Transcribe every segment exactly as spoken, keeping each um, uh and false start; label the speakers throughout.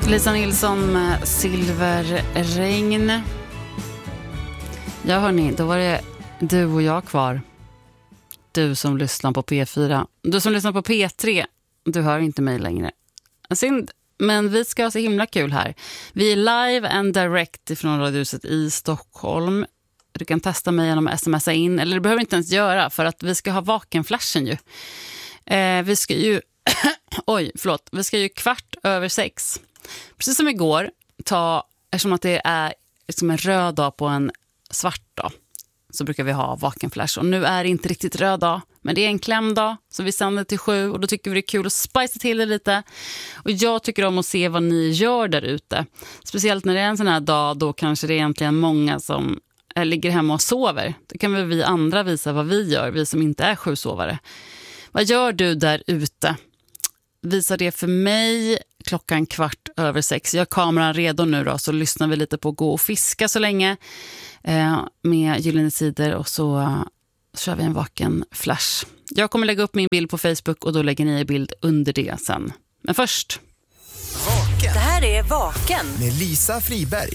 Speaker 1: Lisa Nilsson med Silverregn. Ja hörni, då var det du och jag kvar. Du som lyssnar på P fyra. Du som lyssnar på P tre. Du hör inte mig längre. Synd, men vi ska ha så himla kul här. Vi är live and direct från Radiohuset i Stockholm. Du kan testa mig genom att smsa in. Eller det behöver vi inte ens göra, för att vi ska ha vakenflashen ju. Eh, vi ska ju... Oj, förlåt. Vi ska ju kvart över sex. Precis som igår, ta, eftersom att det är liksom en röd dag på en svart dag, så brukar vi ha vakenflash. Och nu är det inte riktigt röd dag, men det är en klämdag, så vi sänder till sju. Och då tycker vi det är kul att spice till det lite. Och jag tycker om att se vad ni gör där ute. Speciellt när det är en sån här dag, då kanske det är egentligen många som ligger hemma och sover. Då kan väl vi andra visa vad vi gör, vi som inte är sjusovare. Vad gör du där ute? Visa det för mig klockan kvart över sex. Jag har kameran redo nu då, så lyssnar vi lite på Gå och fiska så länge eh, med Gyllene Tider, och så uh, kör vi en vaken flash. Jag kommer lägga upp min bild på Facebook, och då lägger ni en bild under det sen. Men först.
Speaker 2: Vaken.
Speaker 3: Det här är Vaken
Speaker 2: med Lisa Friberg.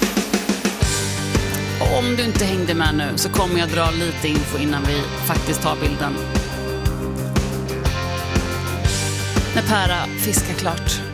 Speaker 1: Om du inte hängde med nu så kommer jag dra lite info innan vi faktiskt tar bilden. När Pära fiskar klart.